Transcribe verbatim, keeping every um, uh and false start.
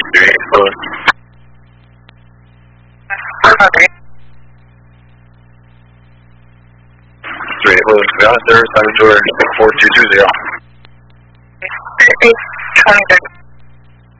three eight four. three eight four, got there, seven two six four two two zero. three eight twenty-six.